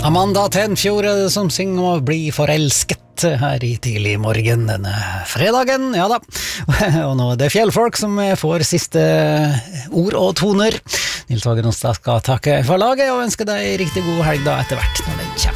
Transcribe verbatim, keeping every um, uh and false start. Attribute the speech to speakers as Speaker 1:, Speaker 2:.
Speaker 1: Amanda Tenfjord er det som synger om å bli forelsket her i tidlig morgen denne fredagen, ja da. Og nå er det fjellfolk som får siste ord og toner. Nils Åge Nostad skal takke for laget og ønske deg riktig god helg da etter hvert når den kommer.